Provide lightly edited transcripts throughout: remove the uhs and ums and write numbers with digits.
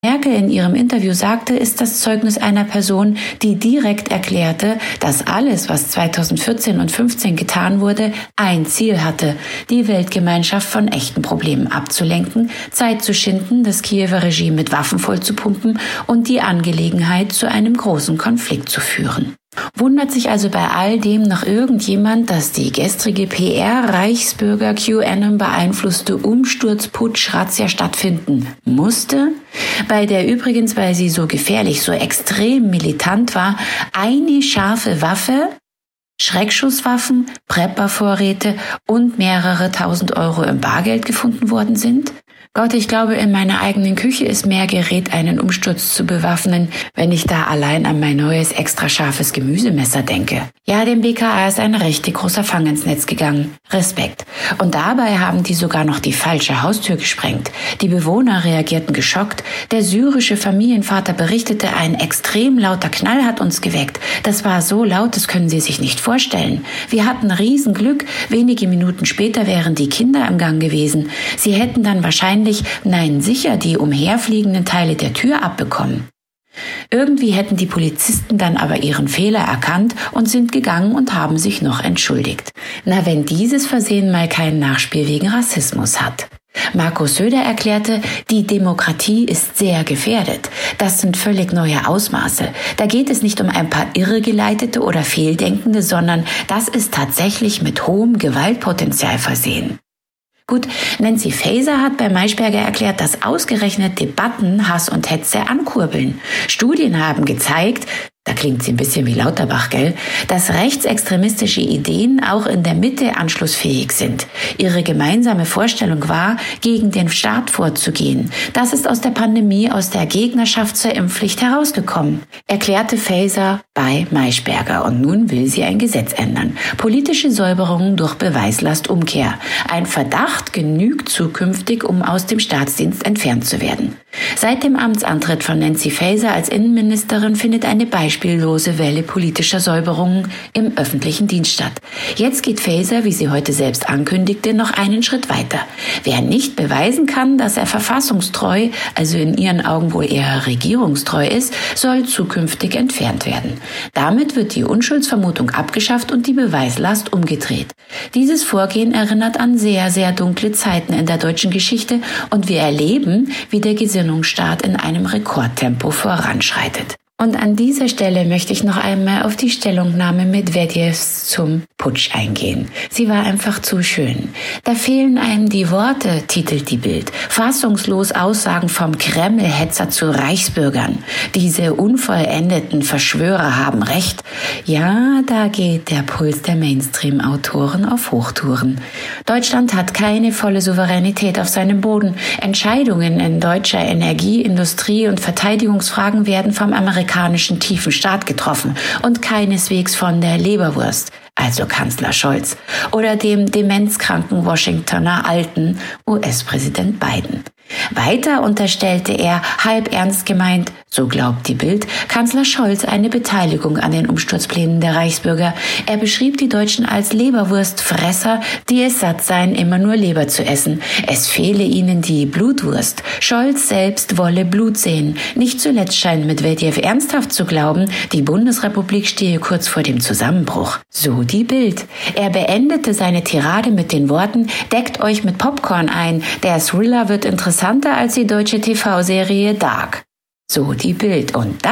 Merkel in ihrem Interview sagte, ist das Zeugnis einer Person, die direkt erklärte, dass alles, was 2014 und 2015 getan wurde, ein Ziel hatte, die Weltgemeinschaft von echten Problemen abzulenken, Zeit zu schinden, das Kiewer Regime mit Waffen vollzupumpen und die Angelegenheit zu einem großen Konflikt zu führen. Wundert sich also bei all dem noch irgendjemand, dass die gestrige PR-Reichsbürger QAnon beeinflusste Umsturzputsch-Razzia stattfinden musste, bei der übrigens, weil sie so gefährlich, so extrem militant war, eine scharfe Waffe, Schreckschusswaffen, Prepper-Vorräte und mehrere 1.000 Euro im Bargeld gefunden worden sind? Gott, ich glaube, in meiner eigenen Küche ist mehr Gerät, einen Umsturz zu bewaffnen, wenn ich da allein an mein neues extra scharfes Gemüsemesser denke. Ja, dem BKA ist ein richtig großer Fang ins Netz gegangen. Respekt. Und dabei haben die sogar noch die falsche Haustür gesprengt. Die Bewohner reagierten geschockt. Der syrische Familienvater berichtete, ein extrem lauter Knall hat uns geweckt. Das war so laut, das können Sie sich nicht vorstellen. Wir hatten Riesenglück. Wenige Minuten später wären die Kinder im Gang gewesen. Sie hätten dann wahrscheinlich, nein, sicher die umherfliegenden Teile der Tür abbekommen. Irgendwie hätten die Polizisten dann aber ihren Fehler erkannt und sind gegangen und haben sich noch entschuldigt. Na, wenn dieses Versehen mal kein Nachspiel wegen Rassismus hat. Markus Söder erklärte, die Demokratie ist sehr gefährdet. Das sind völlig neue Ausmaße. Da geht es nicht um ein paar Irregeleitete oder Fehldenkende, sondern das ist tatsächlich mit hohem Gewaltpotenzial versehen. Gut, Nancy Faeser hat bei Maischberger erklärt, dass ausgerechnet Debatten Hass und Hetze ankurbeln. Studien haben gezeigt, da klingt sie ein bisschen wie Lauterbach, gell, dass rechtsextremistische Ideen auch in der Mitte anschlussfähig sind. Ihre gemeinsame Vorstellung war, gegen den Staat vorzugehen. Das ist aus der Pandemie, aus der Gegnerschaft zur Impfpflicht herausgekommen, erklärte Faeser bei Maischberger. Und nun will sie ein Gesetz ändern. Politische Säuberungen durch Beweislastumkehr. Ein Verdacht genügt zukünftig, um aus dem Staatsdienst entfernt zu werden. Seit dem Amtsantritt von Nancy Faeser als Innenministerin findet eine beispiellose Welle politischer Säuberungen im öffentlichen Dienst statt. Jetzt geht Faeser, wie sie heute selbst ankündigte, noch einen Schritt weiter. Wer nicht beweisen kann, dass er verfassungstreu, also in ihren Augen wohl eher regierungstreu ist, soll zukünftig entfernt werden. Damit wird die Unschuldsvermutung abgeschafft und die Beweislast umgedreht. Dieses Vorgehen erinnert an sehr, sehr dunkle Zeiten in der deutschen Geschichte und wir erleben, wie der Gesinnungsstaat in einem Rekordtempo voranschreitet. Und an dieser Stelle möchte ich noch einmal auf die Stellungnahme Medvedevs zum Putsch eingehen. Sie war einfach zu schön. Da fehlen einem die Worte, titelt die Bild. Fassungslos Aussagen vom Kreml-Hetzer zu Reichsbürgern. Diese unvollendeten Verschwörer haben Recht. Ja, da geht der Puls der Mainstream-Autoren auf Hochtouren. Deutschland hat keine volle Souveränität auf seinem Boden. Entscheidungen in deutscher Energie-, Industrie- und Verteidigungsfragen werden vom amerikanischen tiefen Staat getroffen und keineswegs von der Leberwurst, also Kanzler Scholz, oder dem demenzkranken Washingtoner Alten, US-Präsident Biden. Weiter unterstellte er, halb ernst gemeint, so glaubt die Bild, Kanzler Scholz eine Beteiligung an den Umsturzplänen der Reichsbürger. Er beschrieb die Deutschen als Leberwurstfresser, die es satt seien, immer nur Leber zu essen. Es fehle ihnen die Blutwurst. Scholz selbst wolle Blut sehen. Nicht zuletzt scheint Medvedev ernsthaft zu glauben, die Bundesrepublik stehe kurz vor dem Zusammenbruch. So die Bild. Er beendete seine Tirade mit den Worten, deckt euch mit Popcorn ein, der Thriller wird interessanter als die deutsche TV-Serie Dark. So die Bild. Und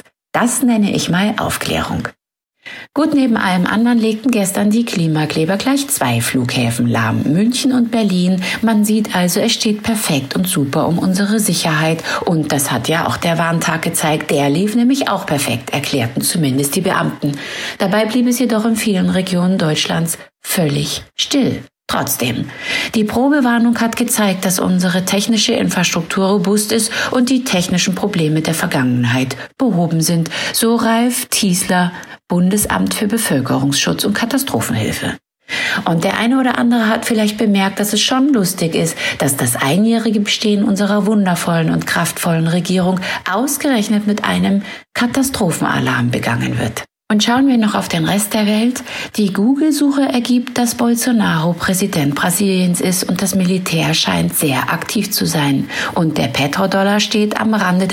das nenne ich mal Aufklärung. Gut, neben allem anderen legten gestern die Klimakleber gleich 2 Flughäfen lahm, München und Berlin. Man sieht also, es steht perfekt und super um unsere Sicherheit. Und das hat ja auch der Warntag gezeigt. Der lief nämlich auch perfekt, erklärten zumindest die Beamten. Dabei blieb es jedoch in vielen Regionen Deutschlands völlig still. Trotzdem, die Probewarnung hat gezeigt, dass unsere technische Infrastruktur robust ist und die technischen Probleme der Vergangenheit behoben sind, so Ralf Tiesler, Bundesamt für Bevölkerungsschutz und Katastrophenhilfe. Und der eine oder andere hat vielleicht bemerkt, dass es schon lustig ist, dass das einjährige Bestehen unserer wundervollen und kraftvollen Regierung ausgerechnet mit einem Katastrophenalarm begangen wird. Und schauen wir noch auf den Rest der Welt. Die Google-Suche ergibt, dass Bolsonaro Präsident Brasiliens ist und das Militär scheint sehr aktiv zu sein. Und der Petrodollar steht am Rande